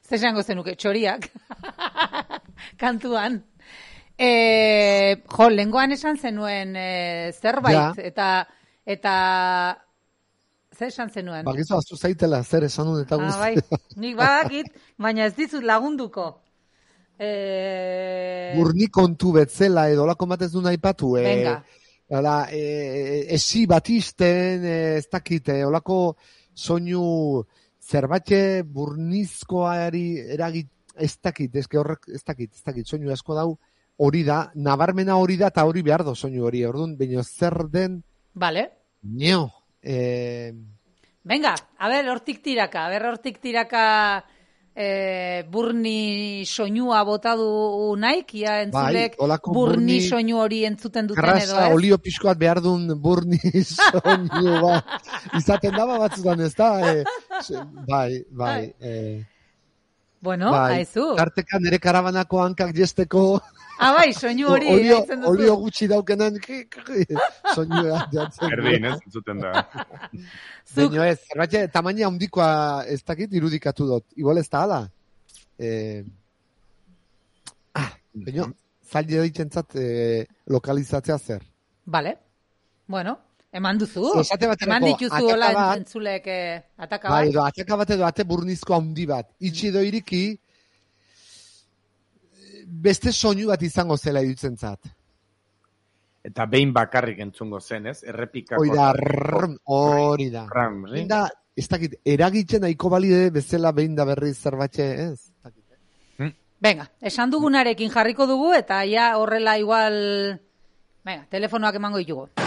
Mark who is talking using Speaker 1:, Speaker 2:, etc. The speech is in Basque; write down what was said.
Speaker 1: Zesango zenuke, txoriak. Kantuan. Lengoan esan zenuen zerbait, eta zer esan zenuen?
Speaker 2: Bagizu aztu zaitela, zer esan duen eta guzti.
Speaker 1: Bai, nik badakit, baina ez dizut lagunduko.
Speaker 2: Burni kontu betzela edo lako batez du nahi patu.
Speaker 1: Venga.
Speaker 2: Esi bat izten, ez dakit, olako soinu zerbait burnizkoari eragit, ez dakit, ez dakit, soinu asko dau, hori da, nabarmena hori da, eta hori behar do soinu hori, orduan, baina zer den...
Speaker 1: Vale.
Speaker 2: Nio.
Speaker 1: Venga, hortik tiraka burni soinua botadu naik, ia entzulek burni soinu hori entzuten duten edo ez?
Speaker 2: Grasa, olio pixkoat behar duen burni soinu bat. Izaten daba batzutan ez da? Bai.
Speaker 1: Bueno, haizu.
Speaker 2: Tarteka nire karabanako hankak jesteko...
Speaker 1: Bai, soinu hori egiten duzu.
Speaker 2: Olio gutxi daukenan, soinu jatzen.
Speaker 3: Erdin, ez entzuten da.
Speaker 2: Baina ez, zerbait, tamaina handikoa ez dakit irudikatu dut. Igual ez da hala. Baina, zaila ditzen lokalizatzea zer.
Speaker 1: Vale. Bueno, eman duzu. Eman dituzu hola entzulek ataka bat.
Speaker 2: Bai, ataka bat edo ate burnizko handi bat. Itxi edo iriki, beste soinu bat izango zela iruditzen zat.
Speaker 3: Eta behin bakarrik entzungo zen, ez? Errepikako.
Speaker 2: Hori da. Ez dakit, eragitzen nahiko balide bezala behin da berriz zerbait, ez?
Speaker 1: Venga, esan dugunarekin jarriko dugu, eta ja horrela igual... Venga, telefonoak emango ditugu.